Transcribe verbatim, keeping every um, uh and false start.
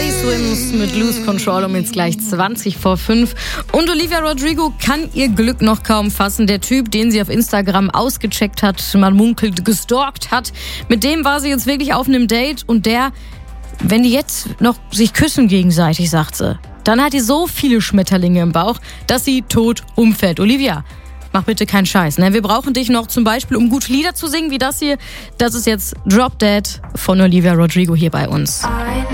Teddy Swims mit Lose Control um jetzt gleich zwanzig vor fünf. Und Olivia Rodrigo kann ihr Glück noch kaum fassen. Der Typ, den sie auf Instagram ausgecheckt hat, man munkelt, gestalkt hat, mit dem war sie jetzt wirklich auf einem Date. Und der, wenn die jetzt noch sich küssen gegenseitig, sagt sie, dann hat die so viele Schmetterlinge im Bauch, dass sie tot umfällt. Olivia, mach bitte keinen Scheiß. Ne? Wir brauchen dich noch zum Beispiel, um gute Lieder zu singen, wie das hier. Das ist jetzt Drop Dead von Olivia Rodrigo hier bei uns.